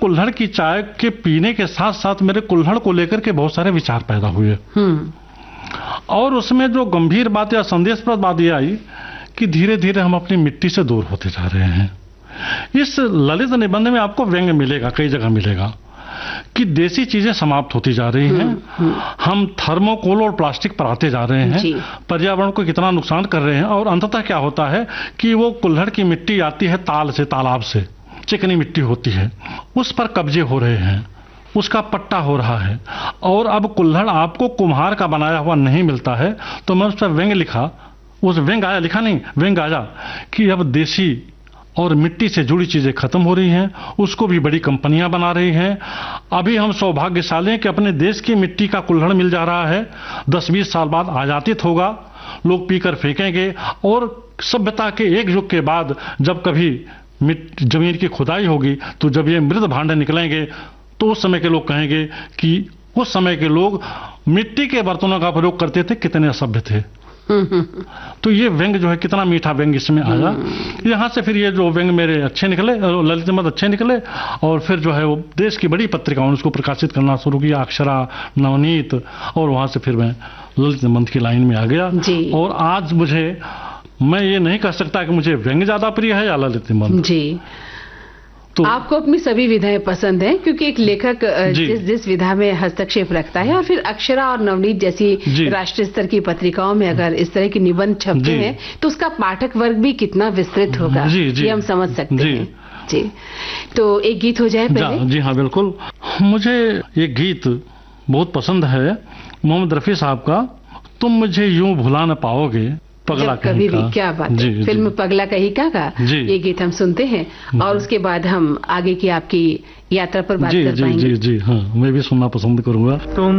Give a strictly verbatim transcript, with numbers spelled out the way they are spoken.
कुल्हड़ की चाय के पीने के साथ साथ मेरे कुल्हड़ को लेकर के बहुत सारे विचार पैदा हुए। और उसमें जो गंभीर बात या संदेशप्रद बात यह आई कि धीरे धीरे हम अपनी मिट्टी से दूर होते जा रहे हैं। इस ललित निबंध में आपको व्यंग्य मिलेगा, कई जगह मिलेगा कि देसी चीजें समाप्त होती जा रही हैं। हम थर्मोकोल और प्लास्टिक पर आते जा रहे हैं, पर्यावरण को कितना नुकसान कर रहे हैं। और अंततः क्या होता है कि वो कुल्हड़ की मिट्टी आती है ताल से, तालाब से चिकनी मिट्टी होती है, उस पर कब्जे हो रहे हैं, उसका पट्टा हो रहा है। और अब कुल्हड़ आपको कुम्हार का बनाया हुआ नहीं मिलता है। तो मैं उस पर व्यंग्य लिखा, उस व्यंग्य आया, लिखा नहीं, व्यंग्य आया कि अब देसी और मिट्टी से जुड़ी चीजें खत्म हो रही हैं, उसको भी बड़ी कंपनियां बना रही हैं। अभी हम सौभाग्यशाली हैं कि अपने देश की मिट्टी का कुल्हड़ मिल जा रहा है। दस बीस साल बाद आयातित होगा, लोग पीकर फेंकेंगे। और सभ्यता के एक युग के बाद जब कभी मिट्टी जमीन की खुदाई होगी, तो जब ये मृत भांडे निकलेंगे, तो उस समय के लोग कहेंगे कि उस समय के लोग मिट्टी के बर्तनों का प्रयोग करते थे, कितने असभ्य थे। तो ये व्यंग्य जो है, कितना मीठा व्यंग्य इसमें आया। यहाँ से फिर ये जो व्यंग्य मेरे अच्छे निकले, ललित निबंध अच्छे निकले, और फिर जो है वो देश की बड़ी पत्रिकाओं ने उसको प्रकाशित करना शुरू किया, अक्षरा, नवनीत, और वहाँ से फिर मैं ललित निबंध की लाइन में आ गया। और आज मुझे, मैं ये नहीं कह सकता कि मुझे व्यंग्य ज्यादा प्रिय है या ललित निबंध। जी, तो आपको अपनी सभी विधाएं पसंद हैं, क्योंकि एक लेखक जिस जिस विधा में हस्तक्षेप रखता है, और फिर अक्षरा और नवनीत जैसी राष्ट्रीय स्तर की पत्रिकाओं में अगर इस तरह के निबंध छपते हैं, तो उसका पाठक वर्ग भी कितना विस्तृत होगा, ये हम समझ सकते जी, हैं। जी, तो एक गीत हो जाए पहले। जी हाँ, बिल्कुल। मुझे एक गीत बहुत पसंद है मोहम्मद रफी साहब का, तुम मुझे यूं भुला न पाओगे, पगला कभी भी। क्या बात है, फिल्म पगला कहीं का का ये गीत हम सुनते हैं, और उसके बाद हम आगे की आपकी यात्रा पर बात कर पाएंगे। जी जी जी हाँ, मैं भी सुनना पसंद करूंगा। तुम